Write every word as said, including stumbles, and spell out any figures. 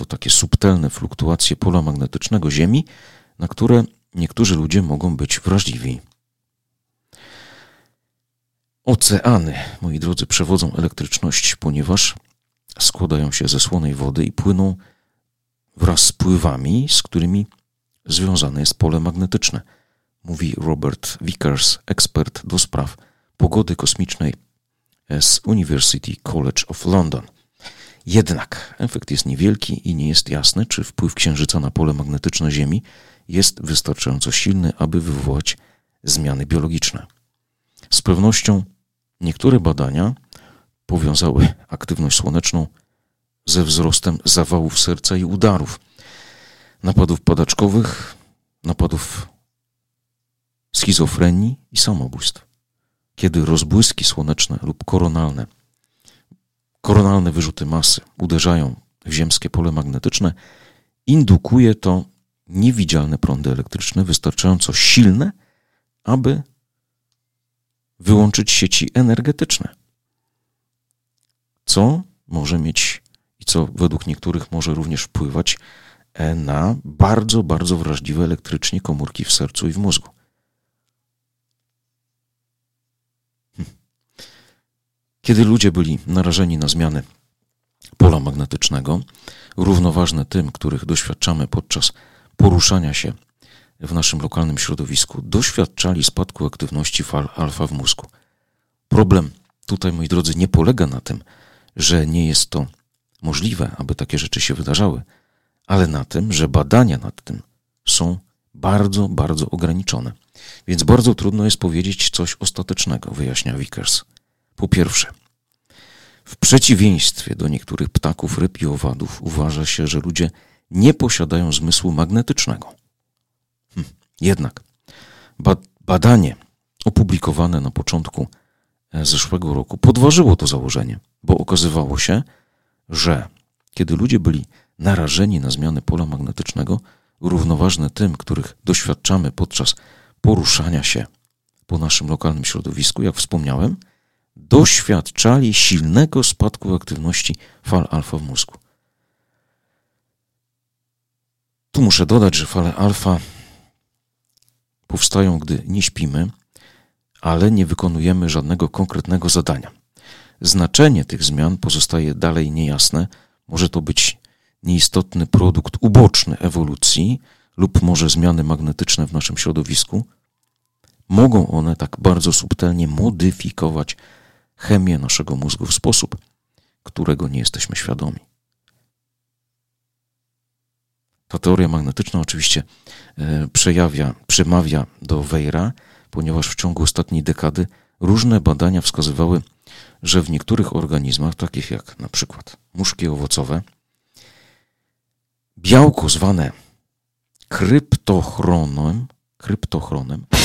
takie subtelne fluktuacje pola magnetycznego Ziemi, na które niektórzy ludzie mogą być wrażliwi. Oceany, moi drodzy, przewodzą elektryczność, ponieważ składają się ze słonej wody i płyną wraz z pływami, z którymi związane jest pole magnetyczne, mówi Robert Vickers, ekspert do spraw pogody kosmicznej z University College of London. Jednak efekt jest niewielki i nie jest jasne, czy wpływ Księżyca na pole magnetyczne Ziemi jest wystarczająco silny, aby wywołać zmiany biologiczne. Z pewnością niektóre badania powiązały aktywność słoneczną ze wzrostem zawałów serca i udarów, napadów padaczkowych, napadów schizofrenii i samobójstw. Kiedy rozbłyski słoneczne lub koronalne, koronalne wyrzuty masy uderzają w ziemskie pole magnetyczne, indukuje to niewidzialne prądy elektryczne wystarczająco silne, aby wyłączyć sieci energetyczne, co może mieć i co według niektórych może również wpływać na bardzo, bardzo wrażliwe elektrycznie komórki w sercu i w mózgu. Kiedy ludzie byli narażeni na zmiany pola magnetycznego, równoważne tym, których doświadczamy podczas poruszania się w naszym lokalnym środowisku, doświadczali spadku aktywności fal alfa w mózgu. Problem tutaj, moi drodzy, nie polega na tym, że nie jest to możliwe, aby takie rzeczy się wydarzały, ale na tym, że badania nad tym są bardzo, bardzo ograniczone. Więc bardzo trudno jest powiedzieć coś ostatecznego, wyjaśnia Vickers. Po pierwsze, w przeciwieństwie do niektórych ptaków, ryb i owadów uważa się, że ludzie nie posiadają zmysłu magnetycznego. Hm. Jednak ba- badanie opublikowane na początku zeszłego roku podważyło to założenie, bo okazywało się, że kiedy ludzie byli narażeni na zmiany pola magnetycznego, równoważne tym, których doświadczamy podczas poruszania się po naszym lokalnym środowisku, jak wspomniałem, doświadczali silnego spadku aktywności fal alfa w mózgu. Tu muszę dodać, że fale alfa powstają, gdy nie śpimy, ale nie wykonujemy żadnego konkretnego zadania. Znaczenie tych zmian pozostaje dalej niejasne. Może to być nieistotny produkt uboczny ewolucji lub może zmiany magnetyczne w naszym środowisku. Mogą one tak bardzo subtelnie modyfikować chemię naszego mózgu w sposób, którego nie jesteśmy świadomi. Ta teoria magnetyczna oczywiście e, przejawia, przemawia do Weyra, ponieważ w ciągu ostatniej dekady różne badania wskazywały, że w niektórych organizmach, takich jak na przykład muszki owocowe, białko zwane kryptochronem, kryptochronem